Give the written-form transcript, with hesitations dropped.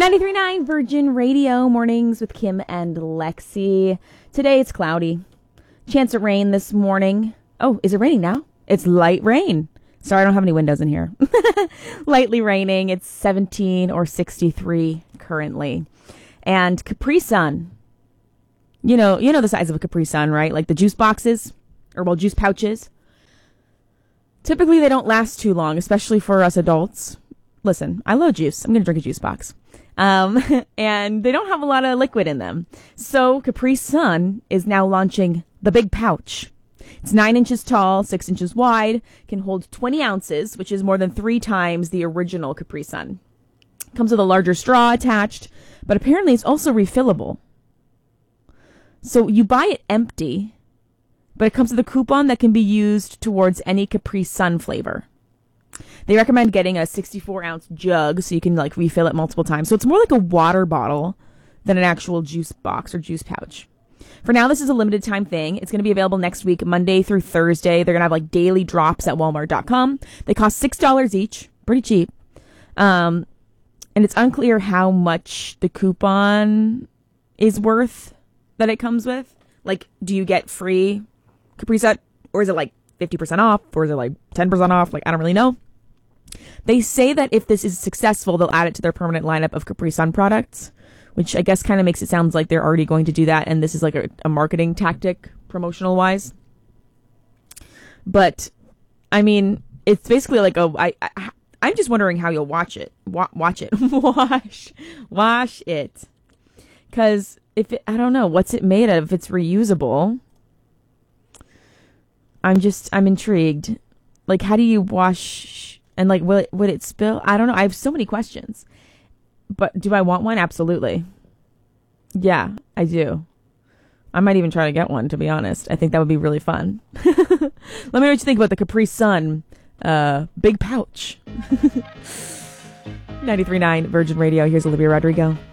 93.9 Virgin Radio, mornings with Kim and Lexi. Today it's cloudy. Chance of rain this morning. Oh, is it raining now? It's light rain. Sorry, I don't have any windows in here. Lightly raining. It's 17 or 63 currently. And Capri Sun. You know the size of a Capri Sun, right? Like the juice boxes, or juice pouches. Typically, they don't last too long, especially for us adults. Listen, I love juice. I'm going to drink a juice box. And they don't have a lot of liquid in them. So Capri Sun is now launching the big pouch. It's 9 inches tall, 6 inches wide, can hold 20 ounces, which is more than 3 times the original Capri Sun. Comes with a larger straw attached, but apparently it's also refillable. So you buy it empty, but it comes with a coupon that can be used towards any Capri Sun flavor. They recommend getting a 64-ounce jug so you can refill it multiple times. So it's more like a water bottle than an actual juice box or juice pouch. For now, this is a limited time thing. It's going to be available next week, Monday through Thursday. They're going to have daily drops at Walmart.com. They cost $6 each. Pretty cheap. And it's unclear how much the coupon is worth that it comes with. Do you get free Capri Sun? Or is it 50% off? Or is it 10% off? I don't really know. They say that if this is successful, they'll add it to their permanent lineup of Capri Sun products, which I guess kind of makes it sound like they're already going to do that, and this is a marketing tactic, promotional-wise. But, I mean, it's basically I'm just wondering how you'll watch it. Wash it. Because I don't know, what's it made of? If it's reusable, I'm intrigued. How do you wash... And would it spill? I don't know. I have so many questions. But do I want one? Absolutely. Yeah, I do. I might even try to get one, to be honest. I think that would be really fun. Let me know what you think about the Capri Sun big pouch. 93.9 Virgin Radio. Here's Olivia Rodrigo.